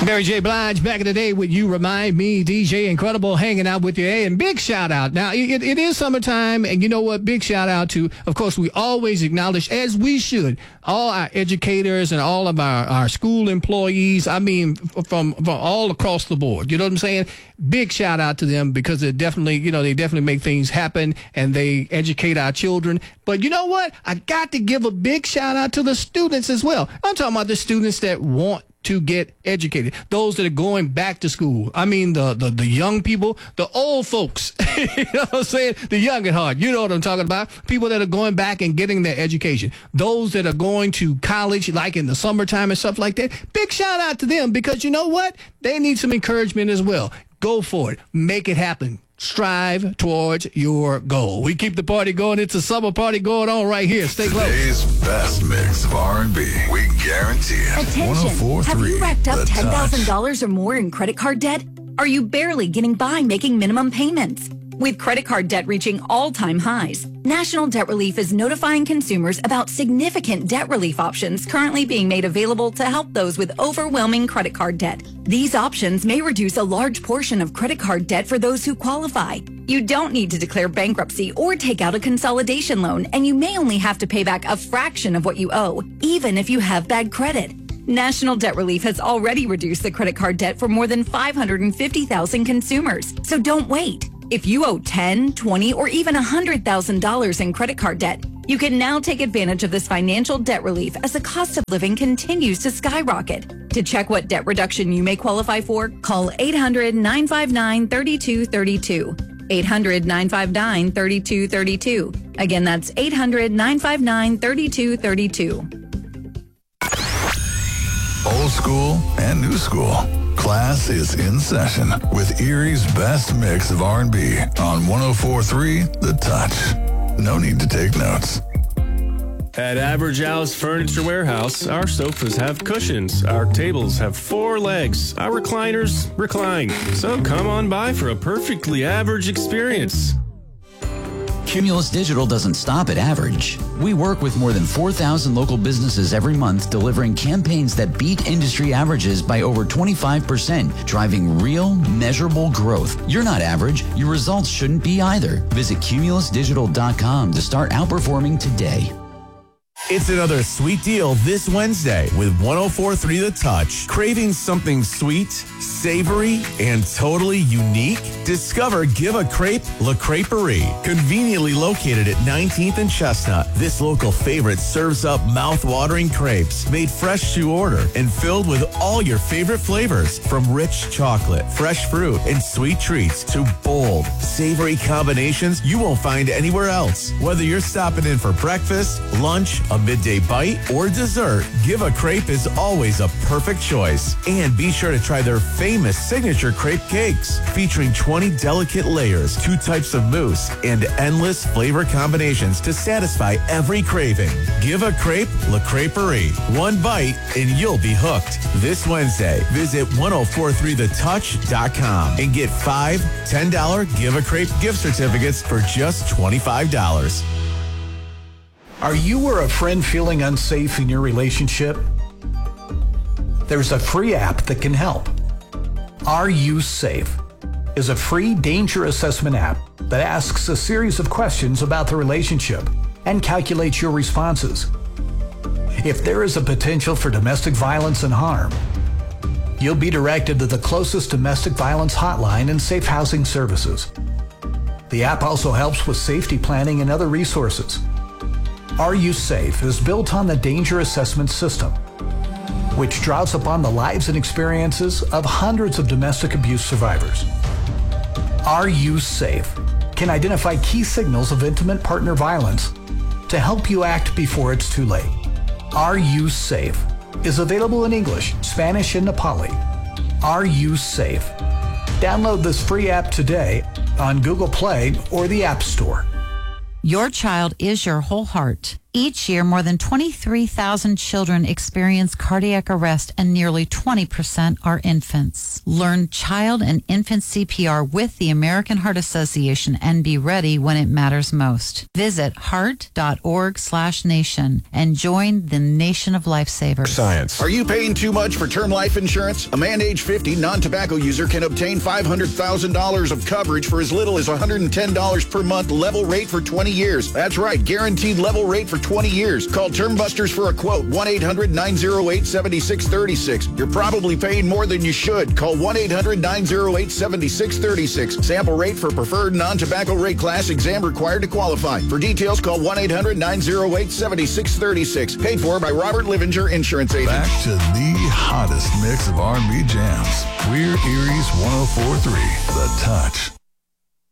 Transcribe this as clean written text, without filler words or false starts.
Mary J. Blige back in the day with You Remind Me, DJ Incredible hanging out with you. Hey, and big shout out. Now, it is summertime, and you know what? Big shout out to, of course, we always acknowledge, as we should, all our educators and all of our school employees. I mean, from all across the board. You know what I'm saying? Big shout out to them because they definitely make things happen and they educate our children. But you know what? I got to give a big shout out to the students as well. I'm talking about the students that want to get educated, those that are going back to school. I mean, the young people, the old folks, you know what I'm saying? The young at heart, you know what I'm talking about? People that are going back and getting their education. Those that are going to college, like in the summertime and stuff like that. Big shout out to them because you know what? They need some encouragement as well. Go for it. Make it happen. Strive towards your goal. We keep the party going. It's a summer party going on right here. Stay close. Today's best mix of R&B. We guarantee it. Attention. 104.3 Have you racked up The $10,000 or more in credit card debt? Are you barely getting by making minimum payments? With credit card debt reaching all-time highs, National Debt Relief is notifying consumers about significant debt relief options currently being made available to help those with overwhelming credit card debt. These options may reduce a large portion of credit card debt for those who qualify. You don't need to declare bankruptcy or take out a consolidation loan, and you may only have to pay back a fraction of what you owe, even if you have bad credit. National Debt Relief has already reduced the credit card debt for more than 550,000 consumers, so don't wait. If you owe $10,000, $20,000, or even $100,000 in credit card debt, you can now take advantage of this financial debt relief as the cost of living continues to skyrocket. To check what debt reduction you may qualify for, call 800-959-3232. 800-959-3232. Again, that's 800-959-3232. Old school and new school. Class is in session with Erie's best mix of R&B on 104.3 The Touch. No need to take notes. At Average Al's Furniture Warehouse, our sofas have cushions, our tables have 4 legs, our recliners recline. So come on by for a perfectly average experience. Cumulus Digital doesn't stop at average. We work with more than 4,000 local businesses every month, delivering campaigns that beat industry averages by over 25%, driving real, measurable growth. You're not average. Your results shouldn't be either. Visit cumulusdigital.com to start outperforming today. It's another sweet deal this Wednesday with 104.3 The Touch. Craving something sweet, savory, and totally unique? Discover Give a Crepe La Creperie. Conveniently located at 19th and Chestnut, this local favorite serves up mouth-watering crepes made fresh to order and filled with all your favorite flavors, from rich chocolate, fresh fruit, and sweet treats to bold, savory combinations you won't find anywhere else. Whether you're stopping in for breakfast, lunch, a midday bite, or dessert, Give a Crepe is always a perfect choice. And be sure to try their famous signature crepe cakes, featuring 20 delicate layers, 2 types of mousse, and endless flavor combinations to satisfy every craving. Give a Crepe La Creperie. One bite and you'll be hooked. This Wednesday, visit 1043thetouch.com and get 5 $10 Give a Crepe gift certificates for just $25. Are you or a friend feeling unsafe in your relationship? There's a free app that can help. Are You Safe is a free danger assessment app that asks a series of questions about the relationship and calculates your responses. If there is a potential for domestic violence and harm, you'll be directed to the closest domestic violence hotline and safe housing services. The app also helps with safety planning and other resources. Are You Safe is built on the Danger Assessment System, which draws upon the lives and experiences of hundreds of domestic abuse survivors. Are You Safe can identify key signals of intimate partner violence to help you act before it's too late. Are You Safe is available in English, Spanish, and Nepali. Are You Safe? Download this free app today on Google Play or the App Store. Your child is your whole heart. Each year, more than 23,000 children experience cardiac arrest and nearly 20% are infants. Learn child and infant CPR with the American Heart Association and be ready when it matters most. Visit heart.org/nation and join the nation of lifesavers. Science. Are you paying too much for term life insurance? A man age 50 non-tobacco user can obtain $500,000 of coverage for as little as $110 per month, level rate for 20 years. That's right, guaranteed level rate for 20 years. Call Term Busters for a quote, 1-800-908-7636. You're probably paying more than you should. Call 1-800-908-7636. Sample rate for preferred non-tobacco rate class, exam required to qualify. For details, call 1-800-908-7636. Paid for by Robert Livinger Insurance Agent. Back to the hottest mix of R&B jams. We're Erie's 104.3 The Touch.